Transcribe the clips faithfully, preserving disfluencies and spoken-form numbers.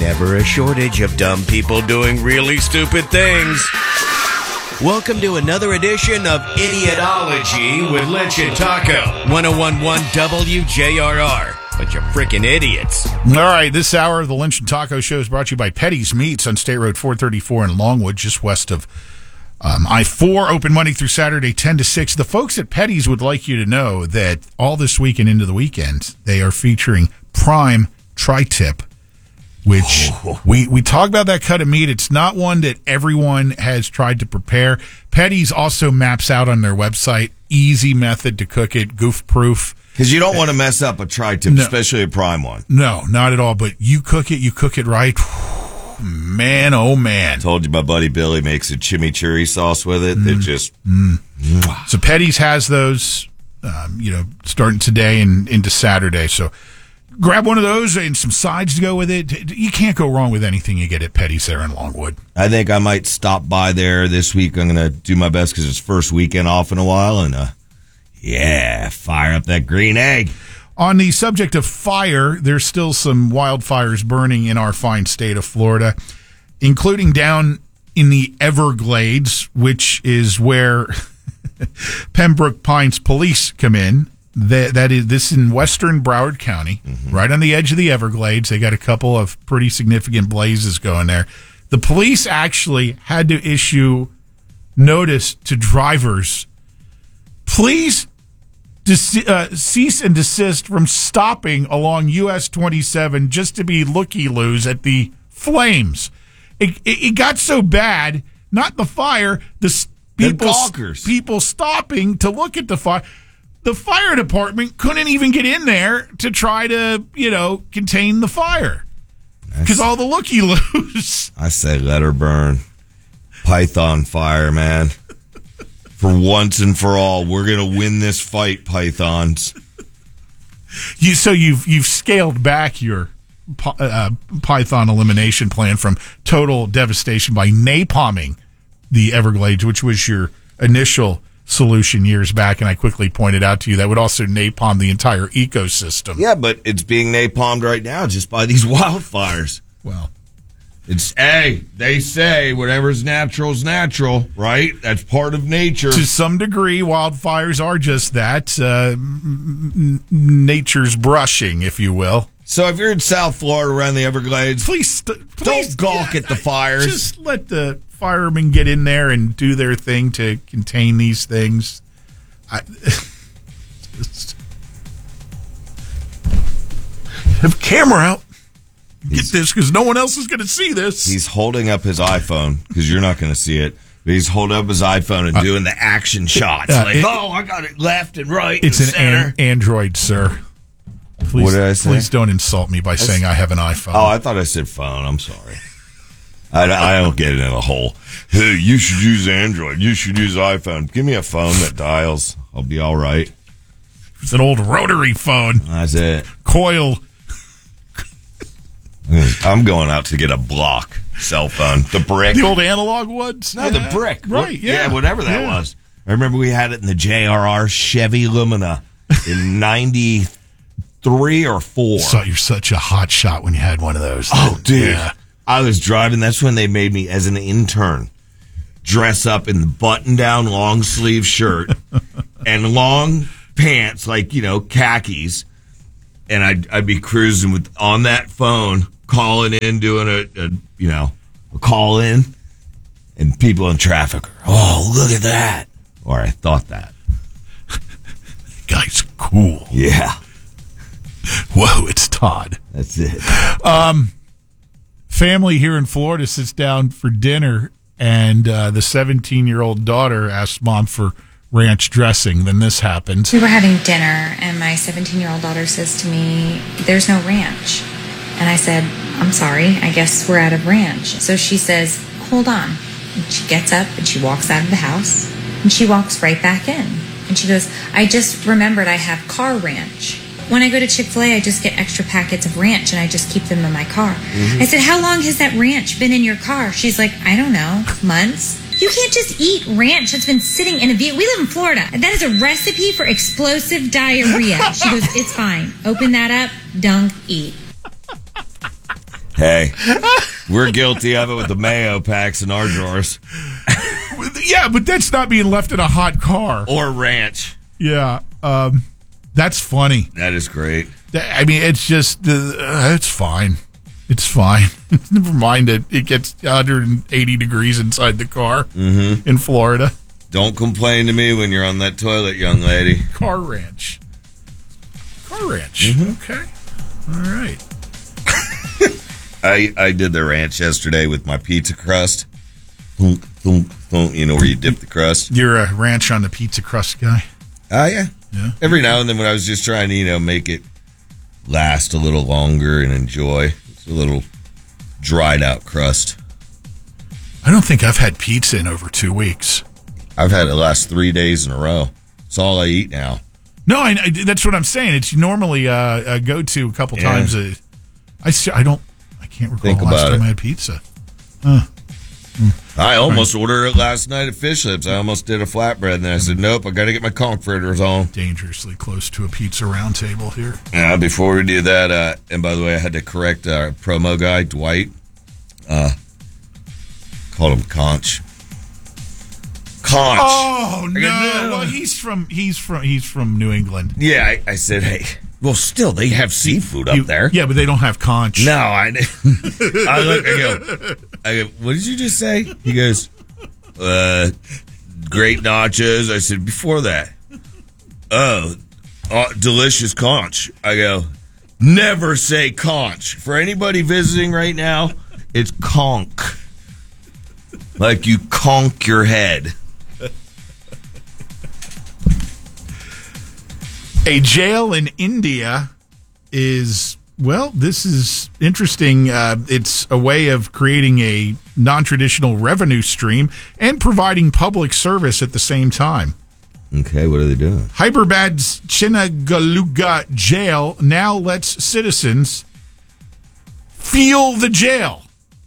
never a shortage of dumb people doing really stupid things. Welcome to another edition of Idiotology with Lynch and Taco. one oh one point one W J R R. Bunch of freaking idiots. All right, this hour of the Lynch and Taco Show is brought to you by Petty's Meats on State Road four thirty-four in Longwood, just west of um, I four, open Monday through Saturday, ten to six. The folks at Petty's would like you to know that all this week and into the weekend, they are featuring prime tri-tip, which we, we talk about that cut of meat. It's not one that everyone has tried to prepare. Petty's also maps out on their website, easy method to cook it, goof-proof. Because you don't want to mess up a tri-tip, no, especially a prime one. No, not at all. But you cook it, you cook it right. Man, oh man. I told you my buddy Billy makes a chimichurri sauce with it. Mm. That just... Mm. So Petty's has those, um, you know, starting today and into Saturday. So grab one of those and some sides to go with it. You can't go wrong with anything you get at Petty's there in Longwood. I think I might stop by there this week. I'm going to do my best because it's first weekend off in a while. And, uh, yeah, fire up that green egg. On the subject of fire, there's still some wildfires burning in our fine state of Florida, including down in the Everglades, which is where Pembroke Pines police come in. That, that is this in western Broward County, mm-hmm. right on the edge of the Everglades. They got a couple of pretty significant blazes going there. The police actually had to issue notice to drivers, please Des- uh, cease and desist from stopping along U S twenty-seven just to be looky-loos at the flames. It, it, it got so bad, not the fire, the s- people, people stopping to look at the fire. The fire department couldn't even get in there to try to, you know, contain the fire because all the looky-loos. I say let her burn. Python fire, man. For once and for all, we're going to win this fight, Pythons. You so you've you've scaled back your uh, Python elimination plan from total devastation by napalming the Everglades, which was your initial solution years back, and I quickly pointed out to you that would also napalm the entire ecosystem. Yeah, but it's being napalmed right now just by these wildfires. Well. It's, hey, they say whatever's natural is natural, right? That's part of nature. To some degree, wildfires are just that. Uh, m- nature's brushing, if you will. So if you're in South Florida around the Everglades, please, st- please don't gawk yeah, at the fires. Just let the firemen get in there and do their thing to contain these things. I, have a camera out. Get he's, this because no one else is going to see this. He's holding up his iPhone because you're not going to see it. But he's holding up his iPhone and uh, doing the action shots. Uh, like, it, oh, I got it left and right. It's and an center. an- Android, sir. Please, what did I say? Please don't insult me by I saying s- I have an iPhone. Oh, I thought I said phone. I'm sorry. I, I don't get it in a hole. Hey, you should use Android. You should use iPhone. Give me a phone that dials. I'll be all right. It's an old rotary phone. That's it. Coil. I'm going out to get a block cell phone. The brick. The old analog ones? No, yeah. the brick. Right, yeah. Yeah, whatever that yeah. was. I remember we had it in the J R R Chevy Lumina in ninety-three or four. So you're such a hot shot when you had one of those. Oh, dude. Yeah. I was driving. That's when they made me, as an intern, dress up in the button-down long-sleeve shirt and long pants, like, you know, khakis. And I'd, I'd be cruising with on that phone, calling in, doing a, a you know, a call in, and people in traffic are, oh, look at that. Or I thought that. Guy's cool. Yeah. Whoa, it's Todd. That's it. Um, family here in Florida sits down for dinner, and uh, the seventeen-year-old daughter asks mom for ranch dressing. Then this happens. We were having dinner, and my seventeen-year-old daughter says to me, there's no ranch. And I said, I'm sorry, I guess we're out of ranch. So she says, hold on. And she gets up, and she walks out of the house, and she walks right back in. And she goes, I just remembered I have car ranch. When I go to Chick-fil-A, I just get extra packets of ranch, and I just keep them in my car. Mm-hmm. I said, how long has that ranch been in your car? She's like, I don't know, months. You can't just eat ranch that's been sitting in a vehicle. We live in Florida. That is a recipe for explosive diarrhea. She goes, it's fine. Open that up, dunk, eat. Hey, we're guilty of it with the mayo packs in our drawers. Yeah, but that's not being left in a hot car. Or ranch. Yeah, um, that's funny. That is great. I mean, it's just, uh, it's fine. It's fine. Never mind it. It gets one hundred eighty degrees inside the car mm-hmm. in Florida. Don't complain to me when you're on that toilet, young lady. Car ranch. Car ranch. Mm-hmm. Okay. All right. I, I did the ranch yesterday with my pizza crust. Thunk, thunk, thunk, you know where you dip the crust? You're a ranch on the pizza crust guy? Oh, yeah. Yeah. Every now and then when I was just trying to, you know, make it last a little longer and enjoy. It's a little dried out crust. I don't think I've had pizza in over two weeks. I've had it last three days in a row. It's all I eat now. No, I, I, that's what I'm saying. It's normally uh, a go-to a couple Yeah. times. A, I, s- I don't, I can't recall Think the last about time it. I had pizza. Huh. I almost ordered it last night at Fish Lips. I almost did a flatbread, and then I said, nope, I got to get my conch fritters on. Dangerously close to a pizza round table here. Uh, before we do that, uh, and by the way, I had to correct our promo guy, Dwight. Uh, called him Conch. Conch. Oh no! I go, no. Well, he's from he's from he's from New England. Yeah, I, I said, hey, well, still, they have seafood up You- there. Yeah, but they don't have conch. No, I, I look, I go, I go, what did you just say? He goes, uh, great nachos. I said, before that, oh, uh, delicious conch. I go, never say conch. For anybody visiting right now, it's conch. Like you conch your head. A jail in India is, well, this is interesting. Uh, it's a way of creating a non-traditional revenue stream and providing public service at the same time. Okay, what are they doing? Hyderabad's Chinnagaluga jail now lets citizens feel the jail.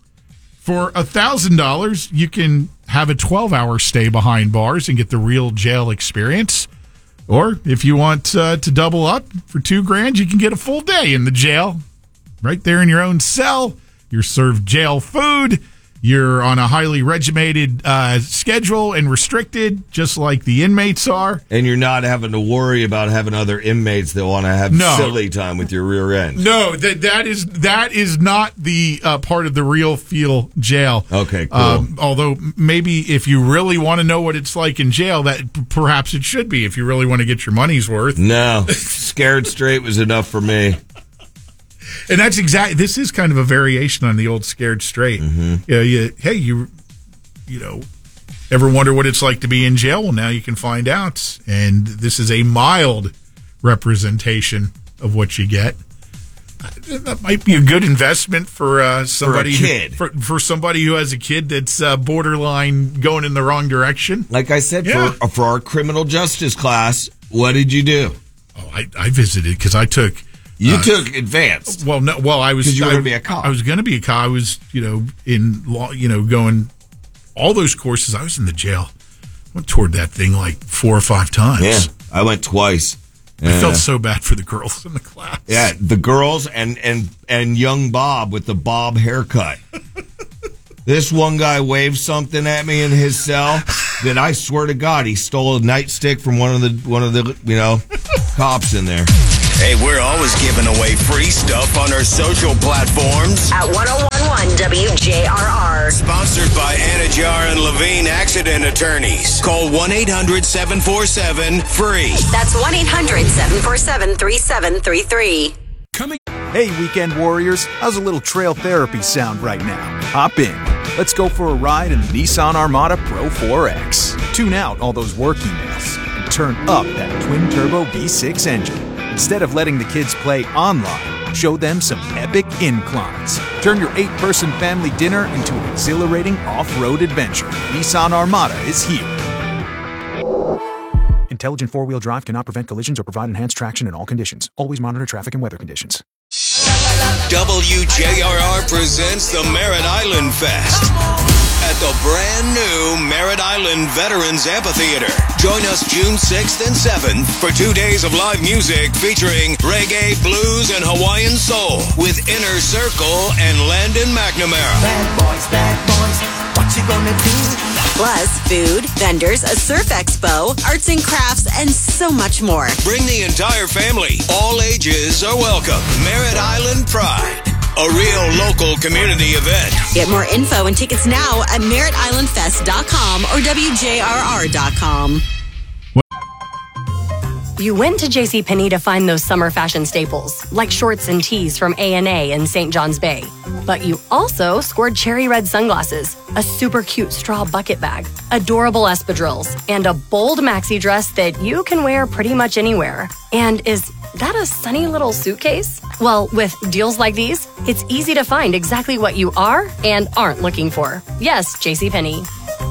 For one thousand dollars, you can have a twelve-hour stay behind bars and get the real jail experience. Or if you want uh, to double up for two grand, you can get a full day in the jail. Right there in your own cell. You're served jail food. You're on a highly regimented uh, schedule and restricted, just like the inmates are. And you're not having to worry about having other inmates that want to have No. silly time with your rear end. No, that that is that is not the uh, part of the real feel jail. Okay, cool. Um, although maybe if you really want to know what it's like in jail, that p- perhaps it should be if you really want to get your money's worth. No, scared straight was enough for me. And that's exactly, this is kind of a variation on the old scared straight. Mm-hmm. You know, you, hey, you, you know, ever wonder what it's like to be in jail? Well, now you can find out. And this is a mild representation of what you get. That might be a good investment for uh, somebody For a kid. For, for somebody who has a kid that's uh, borderline going in the wrong direction. Like I said, Yeah. for for our criminal justice class, what did you do? Oh, I, I visited because I took. You uh, took advanced. Well, no. Well, I was. 'Cause you were I- gonna be a cop. I was going to be a cop. I was, you know, in law. You know, going all those courses. I was in the jail. Went toward that thing like four or five times. Yeah, I went twice. I Yeah. felt so bad for the girls in the class. Yeah, the girls and and and young Bob with the bob haircut. This one guy waved something at me in his cell that I swear to God he stole a nightstick from one of the one of the you know cops in there. Hey, we're always giving away free stuff on our social platforms. At one oh one one W J R R. Sponsored by Anajar and Levine Accident Attorneys. Call one eight hundred seven four seven free. That's one eight hundred seven four seven three seven three three. Hey, weekend warriors, how's a little trail therapy sound right now? Hop in. Let's go for a ride in the Nissan Armada Pro four X. Tune out all those work emails and turn up that twin-turbo V six engine. Instead of letting the kids play online, show them some epic inclines. Turn your eight-person family dinner into an exhilarating off-road adventure. Nissan Armada is here. Intelligent four-wheel drive cannot prevent collisions or provide enhanced traction in all conditions. Always monitor traffic and weather conditions. W J R R presents the Merritt Island Fest. at the brand new Merritt Island Veterans Amphitheater. Join us June sixth and seventh for two days of live music featuring reggae, blues, and Hawaiian soul with Inner Circle and Landon McNamara. Bad boys, bad boys, what you gonna do? Plus, food, vendors, a surf expo, arts and crafts, and so much more. Bring the entire family. All ages are welcome. Merritt Island Pride, a real local community event. Get more info and tickets now at merritt island fest dot com or w j r r dot com. You went to JCPenney to find those summer fashion staples, like shorts and tees from A and A in Saint John's Bay. But you also scored cherry red sunglasses, a super cute straw bucket bag, adorable espadrilles, and a bold maxi dress that you can wear pretty much anywhere. And is that a sunny little suitcase? Well, with deals like these, it's easy to find exactly what you are and aren't looking for. Yes, JCPenney.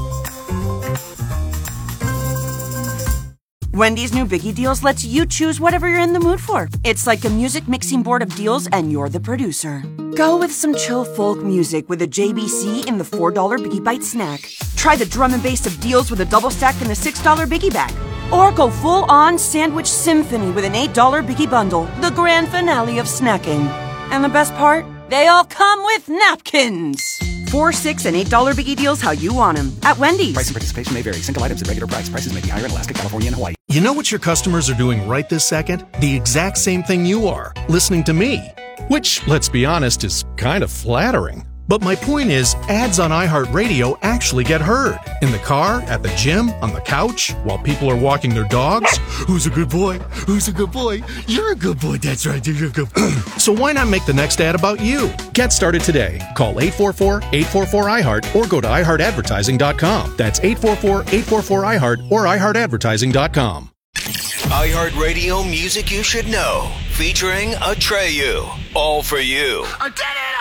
Wendy's new Biggie Deals lets you choose whatever you're in the mood for. It's like a music mixing board of deals, and you're the producer. Go with some chill folk music with a J B C in the four dollar Biggie Bite snack. Try the drum and bass of deals with a double stack in the six dollar Biggie Bag. Or go full-on sandwich symphony with an eight dollar Biggie Bundle, the grand finale of snacking. And the best part? They all come with napkins. Four, six, and eight dollar Biggie Deals how you want them at Wendy's. Price and participation may vary. Single items at regular price. Prices may be higher in Alaska, California, and Hawaii. You know what your customers are doing right this second? The exact same thing you are, listening to me. Which, let's be honest, is kind of flattering. But my point is, ads on iHeartRadio actually get heard. In the car, at the gym, on the couch, while people are walking their dogs. Who's a good boy? Who's a good boy? You're a good boy. That's right. You're a good boy. So why not make the next ad about you? Get started today. Call eight four four, eight four four, I heart or go to i heart advertising dot com. That's eight four four, eight four four, I heart or i heart advertising dot com. iHeartRadio Music You Should Know, featuring Atreyu. All for you. I did it!